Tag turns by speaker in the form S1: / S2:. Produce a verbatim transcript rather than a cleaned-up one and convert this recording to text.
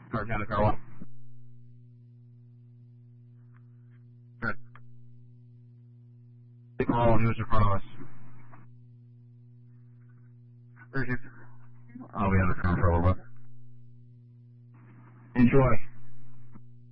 S1: Car ten to car one. Good. Take a roll. Who's in front of us? Where's you? I'll be on the phone for a little bit. Enjoy.